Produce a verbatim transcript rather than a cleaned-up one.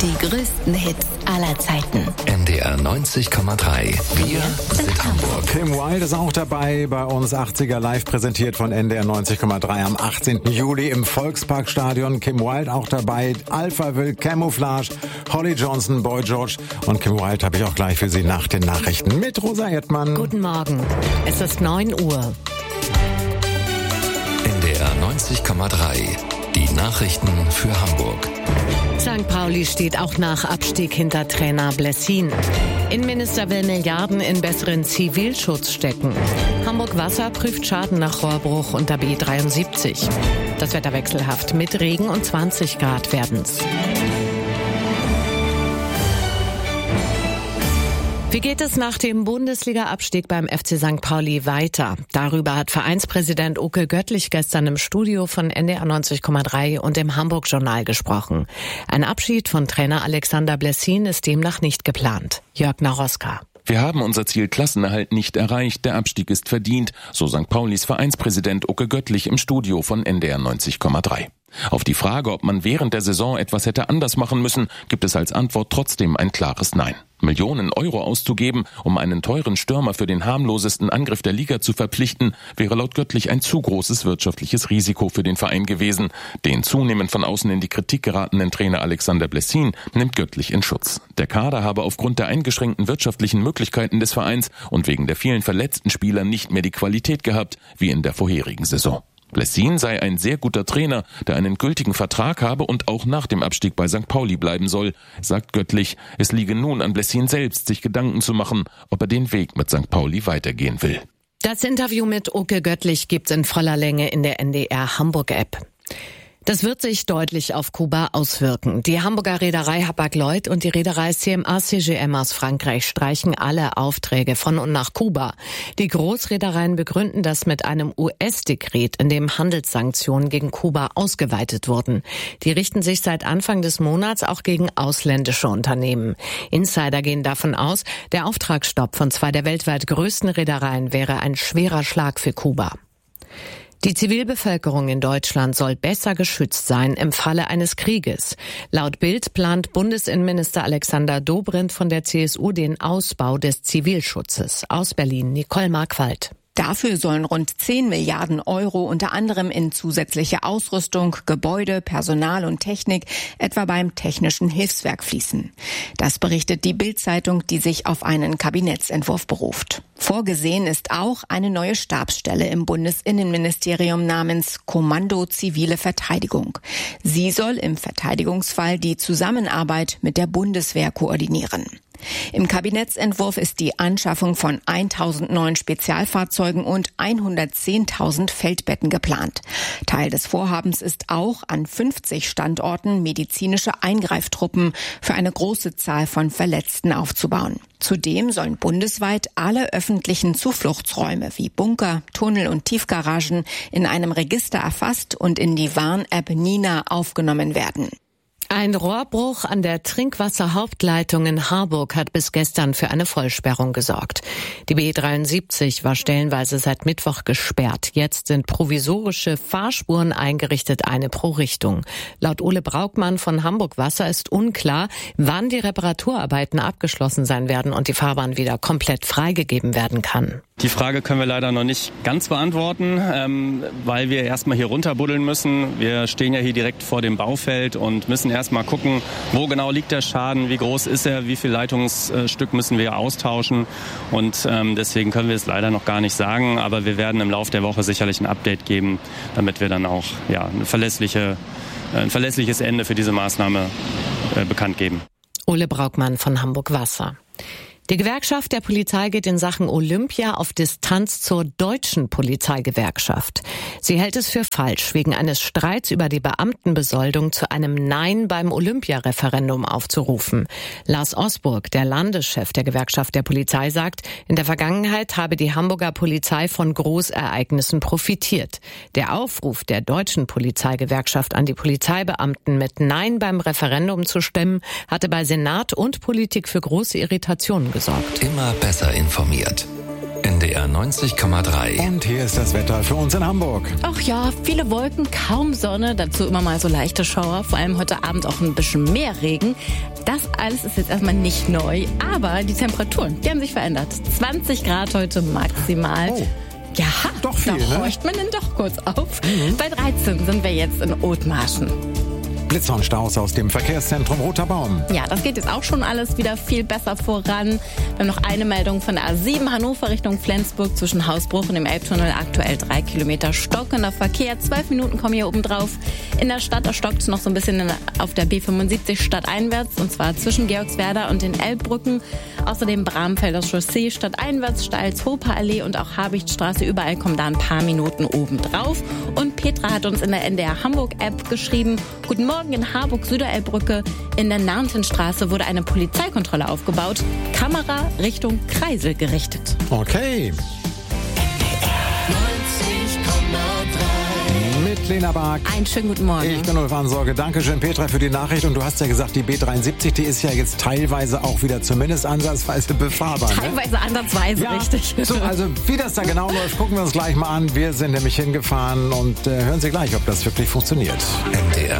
Die größten Hits aller Zeiten. N D R neunzig Komma drei. Wir sind Hamburg. Kim Wilde ist auch dabei, bei uns achtziger live präsentiert von N D R neunzig Komma drei am achtzehnten Juli im Volksparkstadion. Kim Wilde auch dabei, Alphaville, Camouflage, Holly Johnson, Boy George und Kim Wilde habe ich auch gleich für Sie nach den Nachrichten mit Rosa Erdmann. Guten Morgen, es ist neun Uhr. N D R neunzig Komma drei. Die Nachrichten für Hamburg. Sankt Pauli steht auch nach Abstieg hinter Trainer Blessin. Innenminister will Milliarden in besseren Zivilschutz stecken. Hamburg Wasser prüft Schaden nach Rohrbruch unter B dreiundsiebzig. Das Wetter wechselhaft mit Regen und zwanzig Grad werden's. Wie geht es nach dem Bundesliga-Abstieg beim F C Sankt Pauli weiter? Darüber hat Vereinspräsident Oke Göttlich gestern im Studio von N D R neunzig Komma drei und im Hamburg-Journal gesprochen. Ein Abschied von Trainer Alexander Blessin ist demnach nicht geplant. Jörg Naroska. Wir haben unser Ziel Klassenerhalt nicht erreicht. Der Abstieg ist verdient, so Sankt Paulis Vereinspräsident Oke Göttlich im Studio von N D R neunzig Komma drei. Auf die Frage, ob man während der Saison etwas hätte anders machen müssen, gibt es als Antwort trotzdem ein klares Nein. Millionen Euro auszugeben, um einen teuren Stürmer für den harmlosesten Angriff der Liga zu verpflichten, wäre laut Göttlich ein zu großes wirtschaftliches Risiko für den Verein gewesen. Den zunehmend von außen in die Kritik geratenen Trainer Alexander Blessin nimmt Göttlich in Schutz. Der Kader habe aufgrund der eingeschränkten wirtschaftlichen Möglichkeiten des Vereins und wegen der vielen verletzten Spieler nicht mehr die Qualität gehabt wie in der vorherigen Saison. Blessin sei ein sehr guter Trainer, der einen gültigen Vertrag habe und auch nach dem Abstieg bei Sankt Pauli bleiben soll, sagt Göttlich. Es liege nun an Blessin selbst, sich Gedanken zu machen, ob er den Weg mit Sankt Pauli weitergehen will. Das Interview mit Oke Göttlich gibt's in voller Länge in der N D R Hamburg-App. Das wird sich deutlich auf Kuba auswirken. Die Hamburger Reederei Hapag-Lloyd und die Reederei C M A C G M aus Frankreich streichen alle Aufträge von und nach Kuba. Die Großreedereien begründen das mit einem U S-Dekret, in dem Handelssanktionen gegen Kuba ausgeweitet wurden. Die richten sich seit Anfang des Monats auch gegen ausländische Unternehmen. Insider gehen davon aus, der Auftragsstopp von zwei der weltweit größten Reedereien wäre ein schwerer Schlag für Kuba. Die Zivilbevölkerung in Deutschland soll besser geschützt sein im Falle eines Krieges. Laut Bild plant Bundesinnenminister Alexander Dobrindt von der C S U den Ausbau des Zivilschutzes. Aus Berlin, Nicole Markwald. Dafür sollen rund zehn Milliarden Euro unter anderem in zusätzliche Ausrüstung, Gebäude, Personal und Technik, etwa beim Technischen Hilfswerk fließen. Das berichtet die Bild-Zeitung, die sich auf einen Kabinettsentwurf beruft. Vorgesehen ist auch eine neue Stabsstelle im Bundesinnenministerium namens Kommando Zivile Verteidigung. Sie soll im Verteidigungsfall die Zusammenarbeit mit der Bundeswehr koordinieren. Im Kabinettsentwurf ist die Anschaffung von tausend neuen Spezialfahrzeugen und hundertzehntausend Feldbetten geplant. Teil des Vorhabens ist auch, an fünfzig Standorten medizinische Eingreiftruppen für eine große Zahl von Verletzten aufzubauen. Zudem sollen bundesweit alle öffentlichen Zufluchtsräume wie Bunker, Tunnel und Tiefgaragen in einem Register erfasst und in die Warn-App Nina aufgenommen werden. Ein Rohrbruch an der Trinkwasserhauptleitung in Harburg hat bis gestern für eine Vollsperrung gesorgt. Die B dreiundsiebzig war stellenweise seit Mittwoch gesperrt. Jetzt sind provisorische Fahrspuren eingerichtet, eine pro Richtung. Laut Ole Braukmann von Hamburg Wasser ist unklar, wann die Reparaturarbeiten abgeschlossen sein werden und die Fahrbahn wieder komplett freigegeben werden kann. Die Frage können wir leider noch nicht ganz beantworten, ähm, weil wir erstmal hier runterbuddeln müssen. Wir stehen ja hier direkt vor dem Baufeld und müssen erstmal gucken, wo genau liegt der Schaden, wie groß ist er, wie viel Leitungsstück müssen wir austauschen. Und ähm, deswegen können wir es leider noch gar nicht sagen. Aber wir werden im Laufe der Woche sicherlich ein Update geben, damit wir dann auch ja, eine verlässliche, ein verlässliches Ende für diese Maßnahme äh, bekannt geben. Ole Braukmann von Hamburg Wasser. Die Gewerkschaft der Polizei geht in Sachen Olympia auf Distanz zur deutschen Polizeigewerkschaft. Sie hält es für falsch, wegen eines Streits über die Beamtenbesoldung zu einem Nein beim Olympiareferendum aufzurufen. Lars Osburg, der Landeschef der Gewerkschaft der Polizei, sagt, in der Vergangenheit habe die Hamburger Polizei von Großereignissen profitiert. Der Aufruf der deutschen Polizeigewerkschaft an die Polizeibeamten, mit Nein beim Referendum zu stimmen, hatte bei Senat und Politik für große Irritationen gesorgt. Immer besser informiert. N D R neunzig Komma drei. Und hier ist das Wetter für uns in Hamburg. Ach ja, viele Wolken, kaum Sonne, dazu immer mal so leichte Schauer, vor allem heute Abend auch ein bisschen mehr Regen. Das alles ist jetzt erstmal nicht neu, aber die Temperaturen, die haben sich verändert. zwanzig Grad heute maximal. Oh. Ja, doch viel, da ne? horcht man dann doch kurz auf. Mhm. Bei dreizehn sind wir jetzt in Othmarschen. Blitzer und Staus aus dem Verkehrszentrum Roter Baum. Ja, das geht jetzt auch schon alles wieder viel besser voran. Wir haben noch eine Meldung von der A sieben Hannover Richtung Flensburg zwischen Hausbruch und dem Elbtunnel. Aktuell drei Kilometer stockender Verkehr. Zwölf Minuten kommen hier oben drauf. In der Stadt, da stockt es noch so ein bisschen auf der B fünfundsiebzig stadteinwärts. Und zwar zwischen Georgswerda und den Elbbrücken. Außerdem Bramfelder Chaussee stadteinwärts, Steilshofer Allee und auch Habichtstraße. Überall kommen da ein paar Minuten oben drauf. Und Petra hat uns in der N D R Hamburg App geschrieben: Guten Morgen. In Harburg-Süderelbbrücke in der Narntenstraße wurde eine Polizeikontrolle aufgebaut. Kamera Richtung Kreisel gerichtet. Okay. Mit Lena Bark. Einen schönen guten Morgen. Ich bin Ulf Ansorge. Dankeschön, Petra, für die Nachricht. Und du hast ja gesagt, die B dreiundsiebzig, die ist ja jetzt teilweise auch wieder zumindest ansatzweise befahrbar. Ne? Teilweise ansatzweise, ja. Richtig. So, also wie das da genau läuft, gucken wir uns gleich mal an. Wir sind nämlich hingefahren und äh, hören Sie gleich, ob das wirklich funktioniert. N D R